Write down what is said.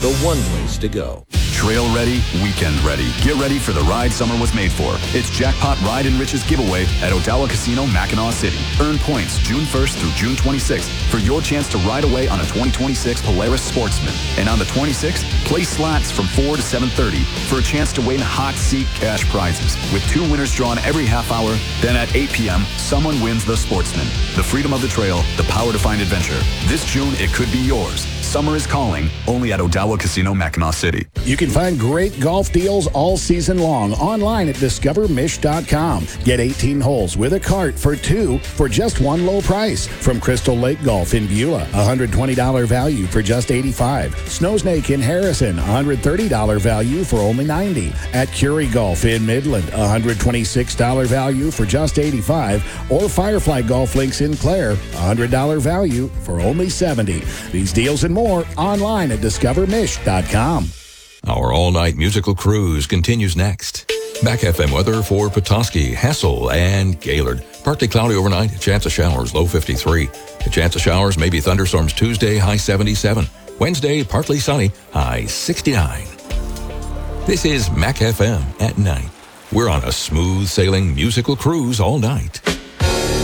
the one place to go. Trail ready, weekend ready. Get ready for the ride summer was made for. It's Jackpot Ride and Riches giveaway at Odawa Casino, Mackinac City. Earn points June 1st through June 26th for your chance to ride away on a 2026 Polaris Sportsman. And on the 26th, play slots from 4 to 7:30 for a chance to win hot seat cash prizes. With 2 winners drawn every half hour, then at 8 p.m., someone wins the Sportsman. The freedom of the trail, the power to find adventure. This June, it could be yours. Summer is calling, only at Odawa Casino, Mackinac City. You can find great golf deals all season long online at discovermish.com. Get 18 holes with a cart for 2 for just one low price. From Crystal Lake Golf in Beulah, $120 value for just $85. Snowsnake in Harrison, $130 value for only $90. At Curie Golf in Midland, $126 value for just $85. Or Firefly Golf Links in Clare, $100 value for only $70. These deals and more online at discovermish.com. Our all-night musical cruise continues next. Back FM weather for Petoskey, Hessel, and Gaylord. Partly cloudy overnight, a chance of showers, low 53. A chance of showers, maybe thunderstorms Tuesday, high 77. Wednesday, partly sunny, high 69. This is Mac FM at night. We're on a smooth sailing musical cruise all night.